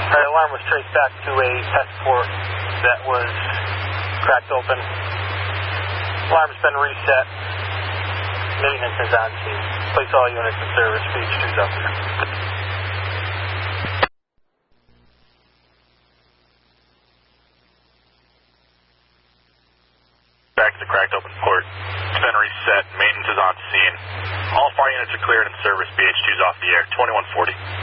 Our alarm was traced back to a test port that was cracked open. Alarm's been reset. Maintenance is on scene. Place all units in service. PH2's up here. Back to the cracked open port. It's been reset. Maintenance is on scene. All 5 units are cleared in service. BH2's off the air. 2140.